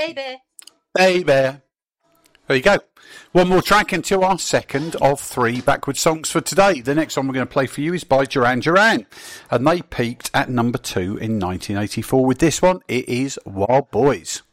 baby. Baby. There you go. One more track into our second of 3 backward songs for today. The next one we're going to play for you is by Duran Duran, and they peaked at number 2 in 1984 with this one. It is Wild Boys.